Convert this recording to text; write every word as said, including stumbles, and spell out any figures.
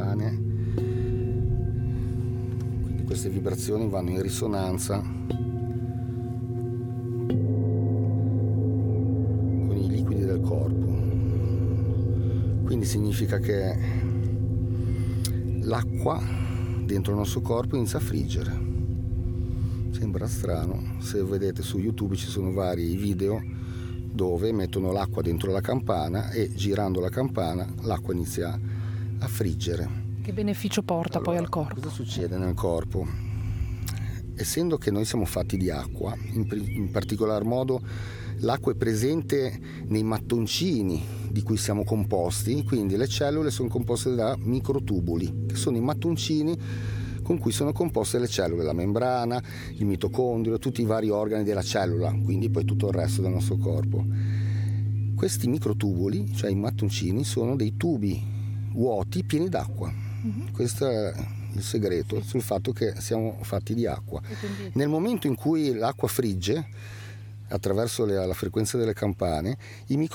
campane, quindi queste vibrazioni vanno in risonanza con i liquidi del corpo. Quindi significa che l'acqua dentro il nostro corpo inizia a friggere. Sembra strano, se vedete su YouTube ci sono vari video dove mettono l'acqua dentro la campana e girando la campana l'acqua inizia a friggere. Che beneficio porta Allora, poi al corpo? Cosa succede nel corpo? Essendo che noi siamo fatti di acqua, in, in particolar modo l'acqua è presente nei mattoncini di cui siamo composti, quindi le cellule sono composte da microtubuli, che sono i mattoncini con cui sono composte le cellule, la membrana, il mitocondrio, tutti i vari organi della cellula, quindi poi tutto il resto del nostro corpo. Questi microtubuli, cioè i mattoncini, sono dei tubi vuoti pieni d'acqua. Mm-hmm. Questo è il segreto sul fatto che siamo fatti di acqua. Quindi... Nel momento in cui l'acqua frigge, attraverso le, la frequenza delle campane, i